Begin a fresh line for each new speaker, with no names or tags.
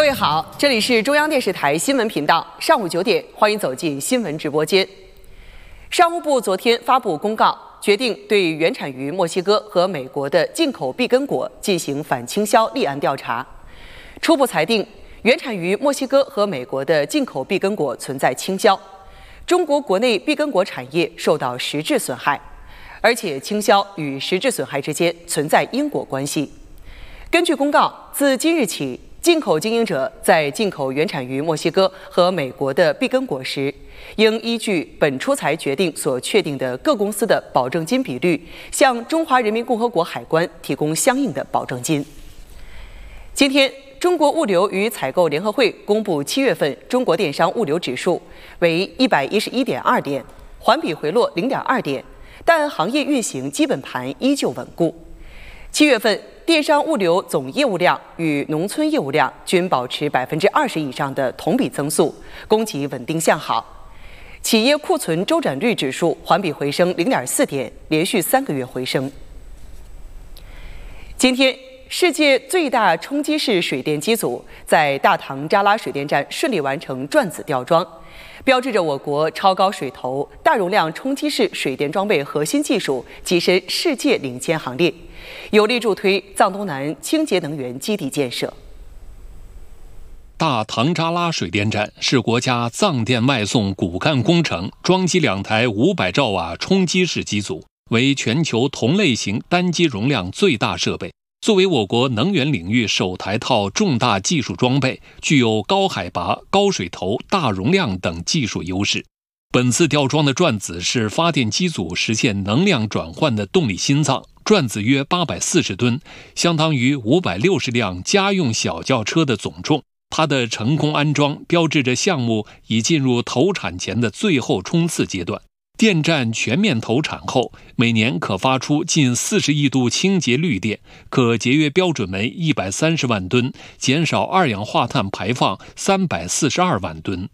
位好，这里是中央电视台新闻频道，上午9点，欢迎走进新闻直播间。商务部昨天发布公告，决定对原产于墨西哥和美国的进口碧根果进行反倾销立案调查。初步裁定，原产于墨西哥和美国的进口碧根果存在倾销，中国国内碧根果产业受到实质损害，而且倾销与实质损害之间存在因果关系。根据公告，自今日起，进口经营者在进口原产于墨西哥和美国的碧根果时，应依据本出裁决定所确定的各公司的保证金比率，向中华人民共和国海关提供相应的保证金。今天，中国物流与采购联合会公布7月份中国电商物流指数为111.2点，环比回落0.2点，但行业运行基本盘依旧稳固。7月份，电商物流总业务量与农村业务量均保持20%以上的同比增速，供给稳定向好。企业库存周转率指数环比回升0.4点，连续3个月回升。今天，世界最大冲击式水电机组在大唐扎拉水电站顺利完成转子吊装，标志着我国超高水头、大容量冲击式水电装备核心技术跻身世界领先行列，有力助推藏东南清洁能源基地建设。
大唐扎拉水电站是国家藏电外送骨干工程，装机2台500兆瓦冲击式机组，为全球同类型单机容量最大设备。作为我国能源领域首台套重大技术装备，具有高海拔、高水头、大容量等技术优势。本次吊装的转子是发电机组实现能量转换的动力心脏，转子约840吨，相当于560辆家用小轿车的总重。它的成功安装标志着项目已进入投产前的最后冲刺阶段。电站全面投产后，每年可发出近40亿度清洁绿电，可节约标准煤130万吨，减少二氧化碳排放342万吨。